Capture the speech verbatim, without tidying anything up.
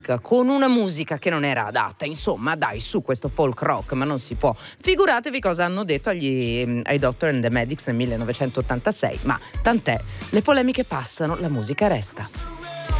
con una musica che non era adatta, insomma dai, su questo folk rock, ma non si può. Figuratevi cosa hanno detto agli, ai Doctor and the Medics nel millenovecentottantasei, ma tant'è, le polemiche passano, la musica resta.